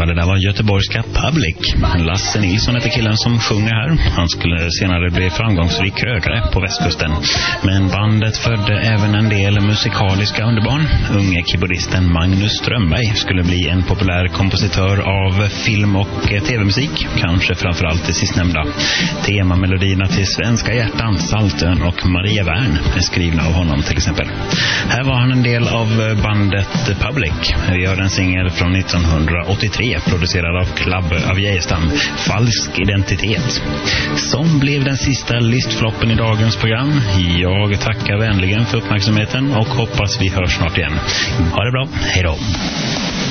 Ja, det där var göteborgska Public. Lasse Nilsson heter killen som sjunger här. Han skulle senare bli framgångsrik krögare på västkusten. Men bandet födde även en del musikaliska underbarn. Unge keyboardisten Magnus Strömberg skulle bli en populär kompositör av film- och tv-musik. Kanske framförallt det sistnämnda. Temamelodierna till Svenska hjärtan, Saltön och Maria Wern är skrivna av honom till exempel. Här var han en del av bandet Public. Vi hör en singel från 1983 producerad av Club av Geijerstam, Falsk identitet, som blev den sista listfloppen i dagens program. Jag tackar vänligen för uppmärksamheten och hoppas vi hörs snart igen. Ha det bra, hej då!